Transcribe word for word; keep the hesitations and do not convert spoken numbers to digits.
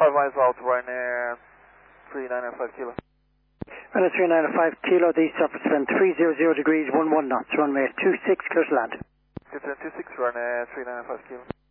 five miles out, Ryanair three nine five kilo. Ryanair three nine five kilo, the surface wind three hundred degrees, one one knots, runway two six, clear to land. Good two six, Ryanair three nine five kilo.